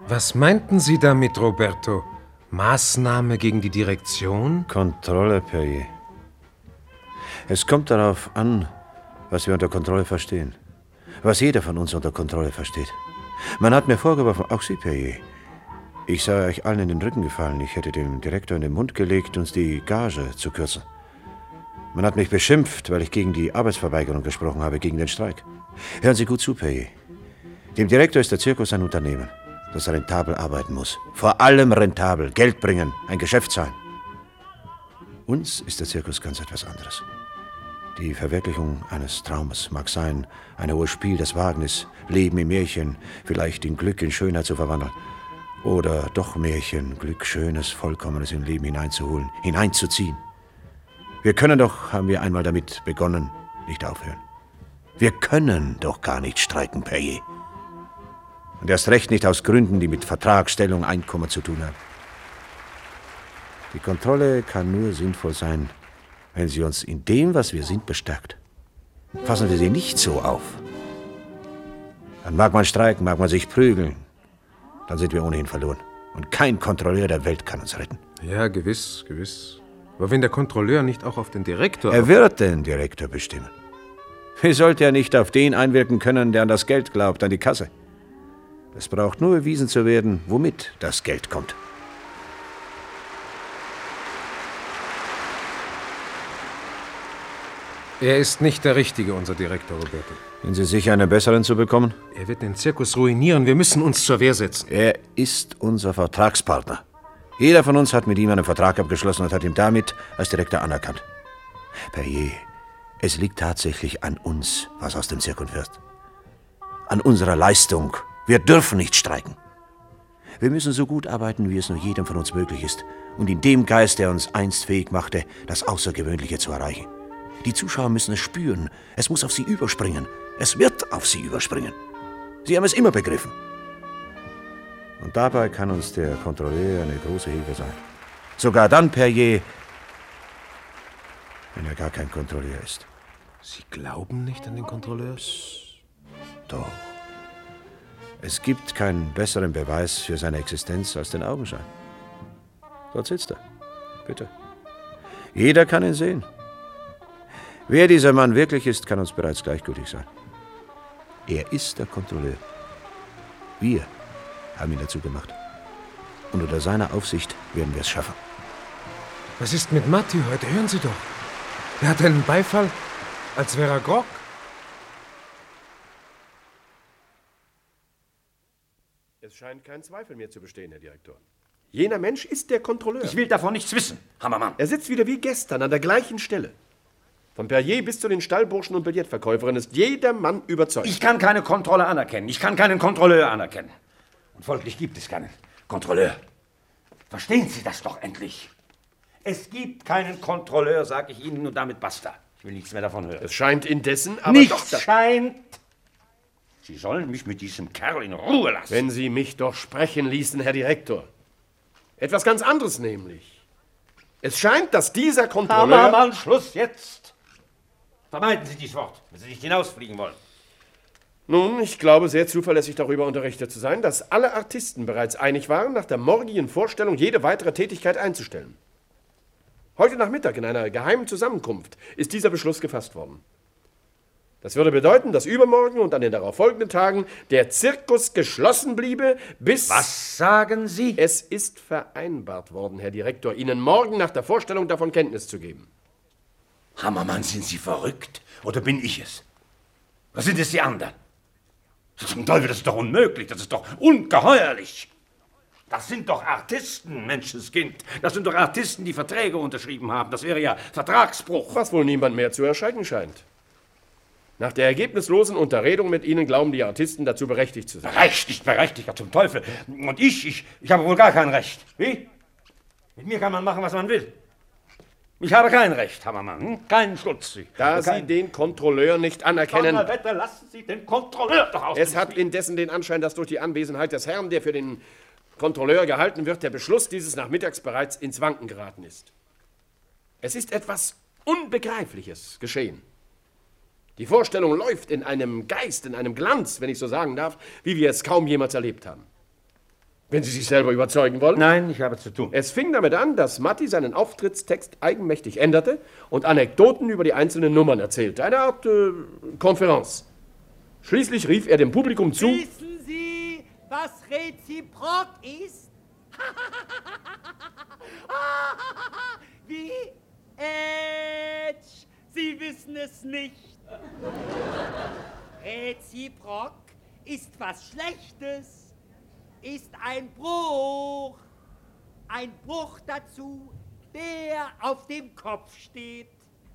Was meinten Sie damit, Roberto? Maßnahme gegen die Direktion? Kontrolle, Perrier. Es kommt darauf an, was wir unter Kontrolle verstehen. Was jeder von uns unter Kontrolle versteht. Man hat mir vorgeworfen, auch Sie, Perrier. Ich sei euch allen in den Rücken gefallen. Ich hätte dem Direktor in den Mund gelegt, uns die Gage zu kürzen. Man hat mich beschimpft, weil ich gegen die Arbeitsverweigerung gesprochen habe, gegen den Streik. Hören Sie gut zu, Perrier. Dem Direktor ist der Zirkus ein Unternehmen, das rentabel arbeiten muss. Vor allem rentabel, Geld bringen, ein Geschäft sein. Uns ist der Zirkus ganz etwas anderes. Die Verwirklichung eines Traumes mag sein, ein hohes Spiel, das Wagnis, Leben im Märchen, vielleicht in Glück in Schönheit zu verwandeln. Oder doch Märchen, Glück, Schönes, Vollkommenes im Leben hineinzuholen, hineinzuziehen. Wir können doch, haben wir einmal damit begonnen, nicht aufhören. Wir können doch gar nicht streiken, Perrier. Und erst recht nicht aus Gründen, die mit Vertrag, Stellung, Einkommen zu tun haben. Die Kontrolle kann nur sinnvoll sein, wenn sie uns in dem, was wir sind, bestärkt. Fassen wir sie nicht so auf. Dann mag man streiken, mag man sich prügeln. Dann sind wir ohnehin verloren. Und kein Kontrolleur der Welt kann uns retten. Ja, gewiss, gewiss. Aber wenn der Kontrolleur nicht auch auf den Direktor... Er wird den Direktor bestimmen. Wie sollte er nicht auf den einwirken können, der an das Geld glaubt, an die Kasse? Es braucht nur bewiesen zu werden, womit das Geld kommt. Er ist nicht der Richtige, unser Direktor, Roberto. Sind Sie sicher, einen besseren zu bekommen? Er wird den Zirkus ruinieren. Wir müssen uns zur Wehr setzen. Er ist unser Vertragspartner. Jeder von uns hat mit ihm einen Vertrag abgeschlossen und hat ihn damit als Direktor anerkannt. Perrier, es liegt tatsächlich an uns, was aus dem Zirkus wird. An unserer Leistung. Wir dürfen nicht streiken. Wir müssen so gut arbeiten, wie es nur jedem von uns möglich ist. Und in dem Geist, der uns einst fähig machte, das Außergewöhnliche zu erreichen. Die Zuschauer müssen es spüren. Es muss auf sie überspringen. Es wird auf sie überspringen. Sie haben es immer begriffen. Und dabei kann uns der Kontrolleur eine große Hilfe sein. Sogar dann, Perrier, wenn er gar kein Kontrolleur ist. Sie glauben nicht an den Kontrolleur? Doch. Es gibt keinen besseren Beweis für seine Existenz als den Augenschein. Dort sitzt er. Bitte. Jeder kann ihn sehen. Wer dieser Mann wirklich ist, kann uns bereits gleichgültig sein. Er ist der Kontrolleur. Wir haben ihn dazu gemacht. Und unter seiner Aufsicht werden wir es schaffen. Was ist mit Matti heute? Hören Sie doch. Er hat einen Beifall, als wäre er Grog. Es scheint kein Zweifel mehr zu bestehen, Herr Direktor. Jener Mensch ist der Kontrolleur. Ich will davon nichts wissen, Hammermann. Er sitzt wieder wie gestern an der gleichen Stelle. Von Perrier bis zu den Stallburschen und Billardverkäuferinnen ist jeder Mann überzeugt. Ich kann keine Kontrolle anerkennen. Ich kann keinen Kontrolleur anerkennen. Und folglich gibt es keinen Kontrolleur. Verstehen Sie das doch endlich. Es gibt keinen Kontrolleur, sage ich Ihnen, und damit basta. Ich will nichts mehr davon hören. Es scheint indessen, aber nichts doch... scheint. Sie sollen mich mit diesem Kerl in Ruhe lassen. Wenn Sie mich doch sprechen ließen, Herr Direktor. Etwas ganz anderes nämlich. Es scheint, dass dieser Kontrolleur... Hammermann, Schluss jetzt. Vermeiden Sie dieses Wort, wenn Sie nicht hinausfliegen wollen. Nun, ich glaube, sehr zuverlässig darüber unterrichtet zu sein, dass alle Artisten bereits einig waren, nach der morgigen Vorstellung jede weitere Tätigkeit einzustellen. Heute Nachmittag in einer geheimen Zusammenkunft ist dieser Beschluss gefasst worden. Das würde bedeuten, dass übermorgen und an den darauffolgenden Tagen der Zirkus geschlossen bliebe, bis... Was sagen Sie? Es ist vereinbart worden, Herr Direktor, Ihnen morgen nach der Vorstellung davon Kenntnis zu geben. Hammermann, sind Sie verrückt? Oder bin ich es? Was sind es die anderen? Zum Teufel, das ist doch unmöglich, das ist doch ungeheuerlich. Das sind doch Artisten, Menschenskind. Das sind doch Artisten, die Verträge unterschrieben haben. Das wäre ja Vertragsbruch. Was wohl niemand mehr zu erschrecken scheint. Nach der ergebnislosen Unterredung mit Ihnen glauben die Artisten dazu berechtigt zu sein. Berechtigt, berechtigt, ja zum Teufel. Und ich habe wohl gar kein Recht. Wie? Mit mir kann man machen, was man will. Ich habe kein Recht, Hammermann, keinen Schutz. Da Sie den Kontrolleur nicht anerkennen... Donnerwetter, lassen Sie den Kontrolleur doch aus. Es hat indessen den Anschein, dass durch die Anwesenheit des Herrn, der für den Kontrolleur gehalten wird, der Beschluss dieses Nachmittags bereits ins Wanken geraten ist. Es ist etwas Unbegreifliches geschehen. Die Vorstellung läuft in einem Geist, in einem Glanz, wenn ich so sagen darf, wie wir es kaum jemals erlebt haben. Wenn Sie sich selber überzeugen wollen. Nein, ich habe zu tun. Es fing damit an, dass Matti seinen Auftrittstext eigenmächtig änderte und Anekdoten über die einzelnen Nummern erzählte. Eine Art Konferenz. Schließlich rief er dem Publikum zu. Wissen Sie, was reziprok ist? Wie? Sie wissen es nicht. Reziprok ist was Schlechtes. Ist ein Bruch dazu, der auf dem Kopf steht.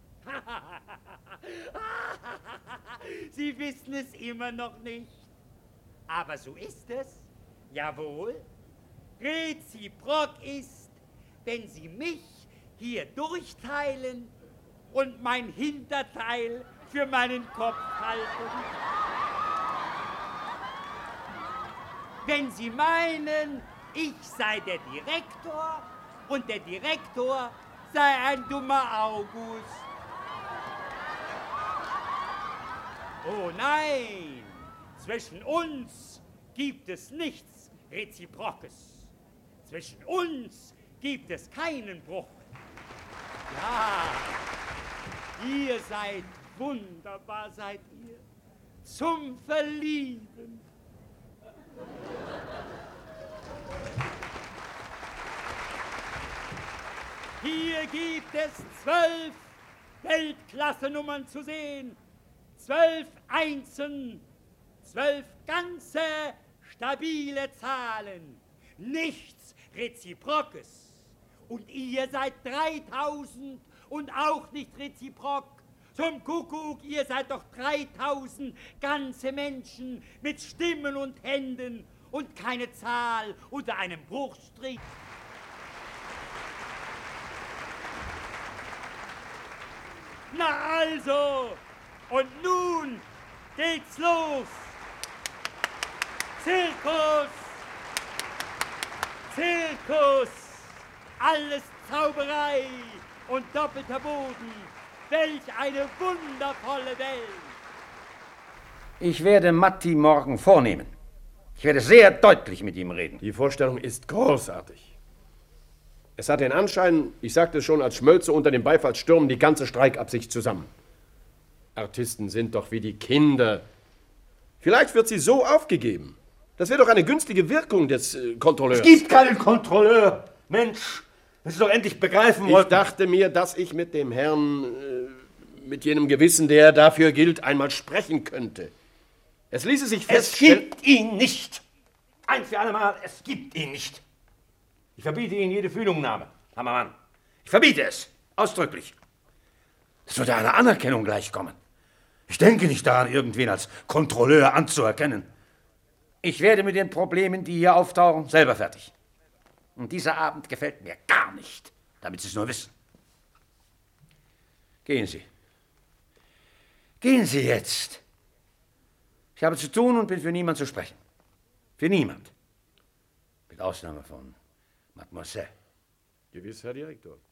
Sie wissen es immer noch nicht, aber so ist es, jawohl. Reziprok ist, wenn Sie mich hier durchteilen und mein Hinterteil für meinen Kopf halten. Wenn Sie meinen, ich sei der Direktor und der Direktor sei ein dummer August. Oh nein, zwischen uns gibt es nichts Reziprokes. Zwischen uns gibt es keinen Bruch. Ja, ihr seid wunderbar, seid ihr, zum Verlieben. Hier gibt es 12 Weltklasse-Nummern zu sehen. 12 Einsen, 12 ganze, stabile Zahlen. Nichts Reziprokes. Und ihr seid 3000 und auch nicht reziprok. Zum Kuckuck, ihr seid doch 3000 ganze Menschen mit Stimmen und Händen und keine Zahl unter einem Bruchstrich. Na also, und nun geht's los. Zirkus, Zirkus, alles Zauberei und doppelter Boden. Welch eine wundervolle Welt! Ich werde Matti morgen vornehmen. Ich werde sehr deutlich mit ihm reden. Die Vorstellung ist großartig. Es hat den Anschein, ich sagte es schon, als schmölze unter den Beifallsstürmen die ganze Streikabsicht zusammen. Artisten sind doch wie die Kinder. Vielleicht wird sie so aufgegeben. Das wäre doch eine günstige Wirkung des Kontrolleurs. Es gibt keinen Kontrolleur. Mensch, wenn Sie doch endlich begreifen wollten. Ich dachte mir, dass ich mit dem Herrn, mit jenem Gewissen, der dafür gilt, einmal sprechen könnte. Es ließe sich feststellen... Es gibt ihn nicht. Ein für alle Mal, es gibt ihn nicht. Ich verbiete Ihnen jede Fühlungnahme, Hammermann. Ich verbiete es, ausdrücklich. Es würde einer Anerkennung gleichkommen. Ich denke nicht daran, irgendwen als Kontrolleur anzuerkennen. Ich werde mit den Problemen, die hier auftauchen, selber fertig. Und dieser Abend gefällt mir gar nicht, damit Sie es nur wissen. Gehen Sie. Gehen Sie jetzt. Ich habe zu tun und bin für niemand zu sprechen. Für niemand. Mit Ausnahme von Mademoiselle. Gewiss, Herr Direktor.